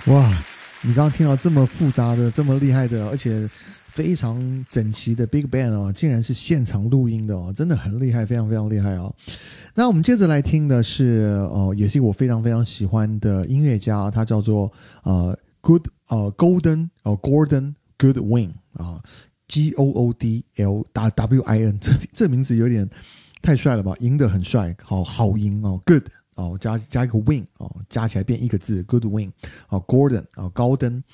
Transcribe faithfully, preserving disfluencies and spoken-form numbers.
哇，你刚刚听到这么复杂的、这么厉害的，而且非常整齐的 Big Band 哦，竟然是现场录音的哦，真的很厉害，非常非常厉害哦。那我们接着来听的是哦，也是我非常非常喜欢的音乐家，他叫做呃 Good 呃 Golden 哦 Gordon Goodwin 啊，G O O D L W I N， 这这名字有点太帅了吧，赢得很帅，好好赢哦 ，Good。哦，加加一个 win 哦，加起来变一个字 ，Good win 哦，Gordon 哦，高登